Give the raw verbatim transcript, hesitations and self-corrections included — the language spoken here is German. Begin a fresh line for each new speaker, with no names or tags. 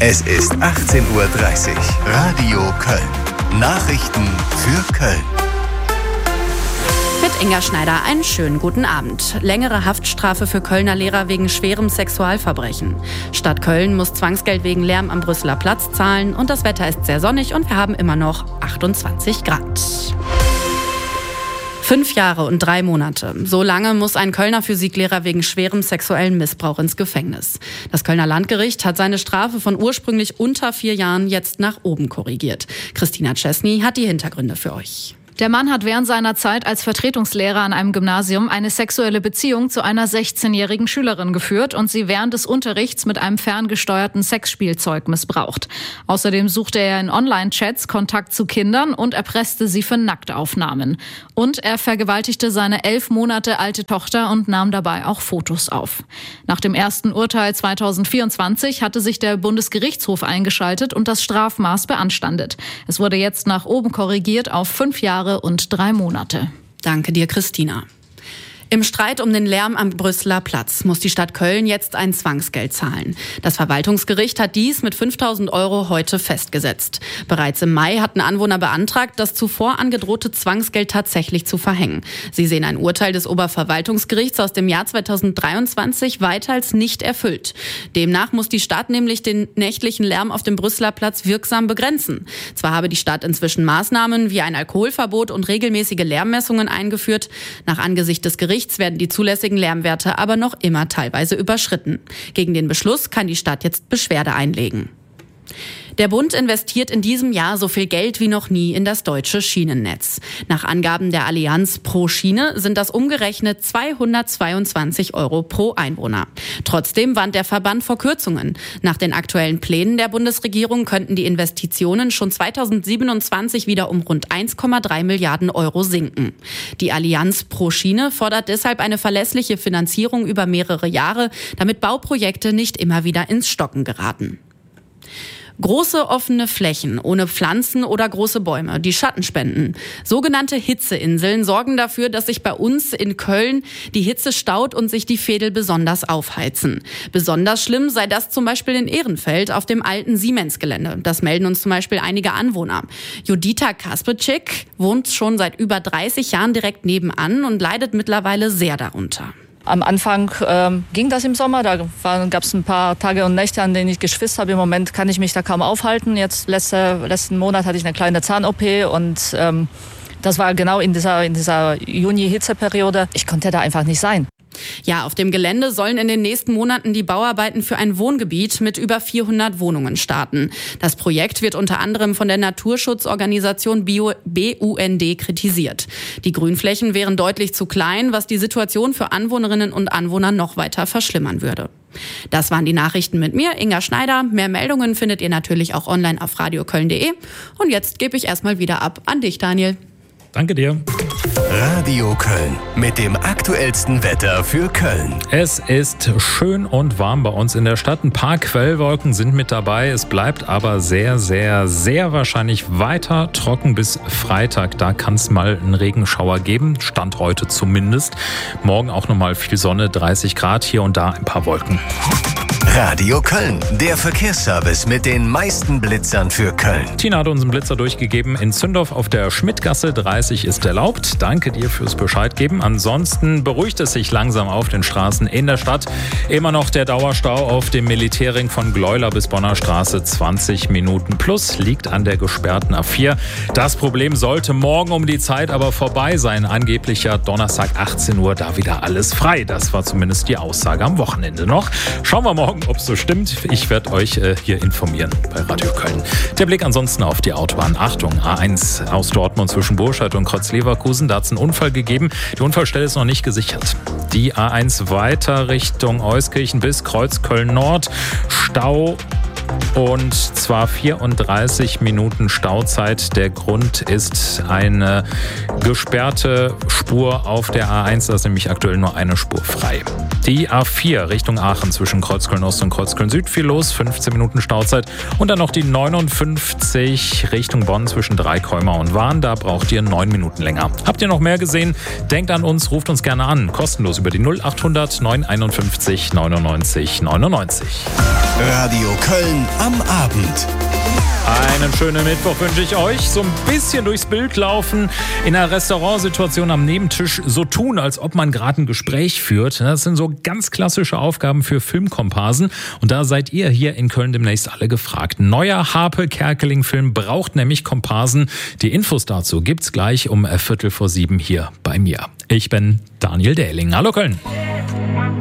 Es ist achtzehn Uhr dreißig. Radio Köln. Nachrichten für Köln.
Mit Inga Schneider einen schönen guten Abend. Längere Haftstrafe für Kölner Lehrer wegen schwerem Sexualverbrechen. Stadt Köln muss Zwangsgeld wegen Lärm am Brüsseler Platz zahlen und das Wetter ist sehr sonnig und wir haben immer noch achtundzwanzig Grad. Fünf Jahre und drei Monate. So lange muss ein Kölner Physiklehrer wegen schwerem sexuellen Missbrauch ins Gefängnis. Das Kölner Landgericht hat seine Strafe von ursprünglich unter vier Jahren jetzt nach oben korrigiert. Christina Czesny hat die Hintergründe für euch.
Der Mann hat während seiner Zeit als Vertretungslehrer an einem Gymnasium eine sexuelle Beziehung zu einer sechzehnjährigen Schülerin geführt und sie während des Unterrichts mit einem ferngesteuerten Sexspielzeug missbraucht. Außerdem suchte er in Online-Chats Kontakt zu Kindern und erpresste sie für Nacktaufnahmen. Und er vergewaltigte seine elf Monate alte Tochter und nahm dabei auch Fotos auf. Nach dem ersten Urteil zweitausendvierundzwanzig hatte sich der Bundesgerichtshof eingeschaltet und das Strafmaß beanstandet. Es wurde jetzt nach oben korrigiert auf fünf Jahre und drei Monate.
Danke dir, Christina. Im Streit um den Lärm am Brüsseler Platz muss die Stadt Köln jetzt ein Zwangsgeld zahlen. Das Verwaltungsgericht hat dies mit fünftausend Euro heute festgesetzt. Bereits im Mai hatten Anwohner beantragt, das zuvor angedrohte Zwangsgeld tatsächlich zu verhängen. Sie sehen ein Urteil des Oberverwaltungsgerichts aus dem Jahr zweitausenddreiundzwanzig weiter als nicht erfüllt. Demnach muss die Stadt nämlich den nächtlichen Lärm auf dem Brüsseler Platz wirksam begrenzen. Zwar habe die Stadt inzwischen Maßnahmen wie ein Alkoholverbot und regelmäßige Lärmmessungen eingeführt. Nach Angesicht des Gerichts werden die zulässigen Lärmwerte aber noch immer teilweise überschritten. Gegen den Beschluss kann die Stadt jetzt Beschwerde einlegen. Der Bund investiert in diesem Jahr so viel Geld wie noch nie in das deutsche Schienennetz. Nach Angaben der Allianz pro Schiene sind das umgerechnet zweihundertzweiundzwanzig Euro pro Einwohner. Trotzdem warnt der Verband vor Kürzungen. Nach den aktuellen Plänen der Bundesregierung könnten die Investitionen schon zweitausendsiebenundzwanzig wieder um rund eins Komma drei Milliarden Euro sinken. Die Allianz pro Schiene fordert deshalb eine verlässliche Finanzierung über mehrere Jahre, damit Bauprojekte nicht immer wieder ins Stocken geraten. Große offene Flächen ohne Pflanzen oder große Bäume, die Schatten spenden. Sogenannte Hitzeinseln sorgen dafür, dass sich bei uns in Köln die Hitze staut und sich die Veedel besonders aufheizen. Besonders schlimm sei das zum Beispiel in Ehrenfeld auf dem alten Siemens-Gelände. Das melden uns zum Beispiel einige Anwohner. Judita Kaspetschik wohnt schon seit über dreißig Jahren direkt nebenan und leidet mittlerweile sehr darunter.
Am Anfang ähm, ging das im Sommer, da gab es ein paar Tage und Nächte, an denen ich geschwitzt habe. Im Moment kann ich mich da kaum aufhalten. Jetzt letzte, letzten Monat hatte ich eine kleine Zahn-O P und ähm, das war genau in dieser, in dieser Juni-Hitzeperiode. Ich konnte da einfach nicht sein.
Ja, auf dem Gelände sollen in den nächsten Monaten die Bauarbeiten für ein Wohngebiet mit über vierhundert Wohnungen starten. Das Projekt wird unter anderem von der Naturschutzorganisation B U N D kritisiert. Die Grünflächen wären deutlich zu klein, was die Situation für Anwohnerinnen und Anwohner noch weiter verschlimmern würde. Das waren die Nachrichten mit mir, Inga Schneider. Mehr Meldungen findet ihr natürlich auch online auf radioköln punkt de. Und jetzt gebe ich erstmal wieder ab an dich, Daniel.
Danke dir.
Radio Köln mit dem aktuellsten Wetter für Köln.
Es ist schön und warm bei uns in der Stadt. Ein paar Quellwolken sind mit dabei. Es bleibt aber sehr, sehr, sehr wahrscheinlich weiter trocken bis Freitag. Da kann es mal einen Regenschauer geben. Stand heute zumindest. Morgen auch nochmal viel Sonne, dreißig Grad, hier und da ein paar Wolken.
Radio Köln, der Verkehrsservice mit den meisten Blitzern für Köln.
Tina hat uns einen Blitzer durchgegeben. In Zündorf auf der Schmidtgasse, dreißig ist erlaubt. Danke dir fürs Bescheid geben. Ansonsten beruhigt es sich langsam auf den Straßen in der Stadt. Immer noch der Dauerstau auf dem Militärring von Gleuler bis Bonner Straße. zwanzig Minuten plus liegt an der gesperrten A vier. Das Problem sollte morgen um die Zeit aber vorbei sein. Angeblich ja Donnerstag achtzehn Uhr da wieder alles frei. Das war zumindest die Aussage am Wochenende noch. Schauen wir morgen, ob es so stimmt. Ich werde euch äh, hier informieren bei Radio Köln. Der Blick ansonsten auf die Autobahn. Achtung, A eins aus Dortmund zwischen Burscheid und Kreuz-Leverkusen. Da hat es einen Unfall gegeben. Die Unfallstelle ist noch nicht gesichert. Die A eins weiter Richtung Euskirchen bis Kreuz Köln-Nord. Stau. Und zwar vierunddreißig Minuten Stauzeit. Der Grund ist eine gesperrte Spur auf der A eins. Da ist nämlich aktuell nur eine Spur frei. Die A vier Richtung Aachen zwischen Kreuzköln-Ost und Kreuzköln-Süd viel los. fünfzehn Minuten Stauzeit. Und dann noch die neunundfünfzig Richtung Bonn zwischen Dreikäumer und Wahn. Da braucht ihr neun Minuten länger. Habt ihr noch mehr gesehen? Denkt an uns, ruft uns gerne an. Kostenlos über die null achthundert neun einundfünfzig neunundneunzig neunundneunzig.
Radio Köln Köln am Abend.
Einen schönen Mittwoch wünsche ich euch. So ein bisschen durchs Bild laufen, in einer Restaurantsituation am Nebentisch so tun, als ob man gerade ein Gespräch führt. Das sind so ganz klassische Aufgaben für Filmkomparsen. Und da seid ihr hier in Köln demnächst alle gefragt. Neuer Harpe-Kerkeling-Film braucht nämlich Komparsen. Die Infos dazu gibt's gleich um Viertel vor sieben hier bei mir. Ich bin Daniel Dähling. Hallo Köln.